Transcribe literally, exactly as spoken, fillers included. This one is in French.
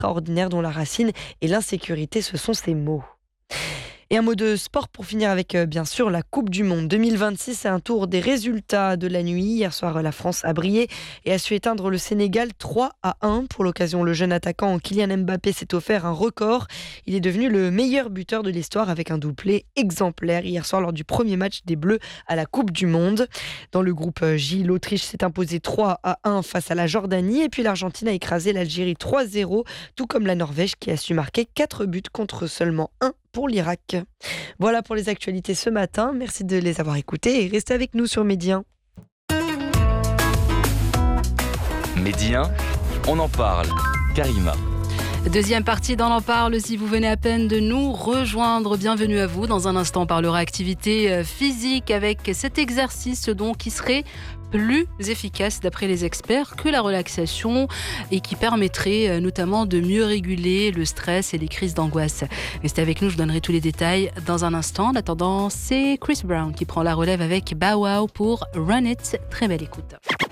extraordinaire dont la racine et l'insécurité, ce sont ses mots. Et un mot de sport pour finir avec, euh, bien sûr, la Coupe du Monde deux mille vingt-six. C'est un tour des résultats de la nuit. Hier soir, la France a brillé et a su éteindre le Sénégal trois à un. Pour l'occasion, le jeune attaquant Kylian Mbappé s'est offert un record. Il est devenu le meilleur buteur de l'histoire avec un doublé exemplaire hier soir lors du premier match des Bleus à la Coupe du Monde. Dans le groupe J, l'Autriche s'est imposée trois à un face à la Jordanie. Et puis l'Argentine a écrasé l'Algérie trois zéro, tout comme la Norvège qui a su marquer quatre buts contre seulement un pour l'Irak. Voilà pour les actualités ce matin. Merci de les avoir écoutées et restez avec nous sur Midi un. Midi un, on en parle. Karima. Deuxième partie dans l'en parle, si vous venez à peine de nous rejoindre, bienvenue à vous. Dans un instant, on parlera activité physique avec cet exercice donc qui serait plus efficace d'après les experts que la relaxation et qui permettrait notamment de mieux réguler le stress et les crises d'angoisse. Restez avec nous, je vous donnerai tous les détails dans un instant. En attendant, c'est Chris Brown qui prend la relève avec Bow Wow pour Run It. Très belle écoute.